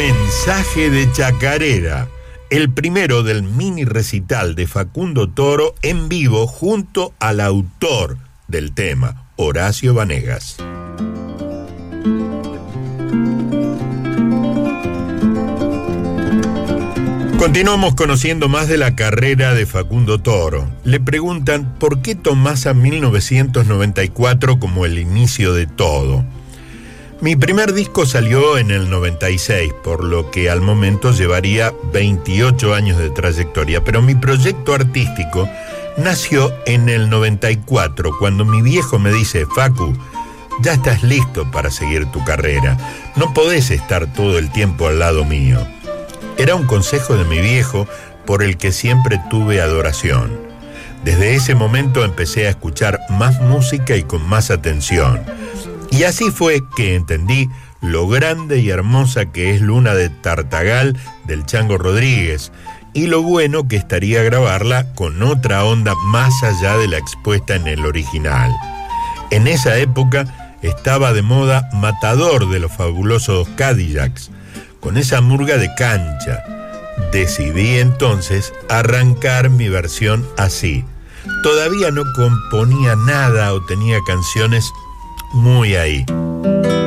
Mensaje de Chacarera, el primero del mini recital de Facundo Toro en vivo junto al autor del tema, Horacio Vanegas. Continuamos conociendo más de la carrera de Facundo Toro. Le preguntan por qué tomás a 1994 como el inicio de todo. Mi primer disco salió en el 96, por lo que al momento llevaría 28 años de trayectoria, pero mi proyecto artístico nació en el 94, cuando mi viejo me dice: Facu, ya estás listo para seguir tu carrera, no podés estar todo el tiempo al lado mío. Era un consejo de mi viejo por el que siempre tuve adoración. Desde ese momento empecé a escuchar más música y con más atención. Y así fue que entendí lo grande y hermosa que es Luna de Tartagal del Chango Rodríguez y lo bueno que estaría grabarla con otra onda más allá de la expuesta en el original. En esa época estaba de moda Matador de los Fabulosos Cadillacs, con esa murga de cancha. Decidí entonces arrancar mi versión así. Todavía no componía nada o tenía canciones muy ahí.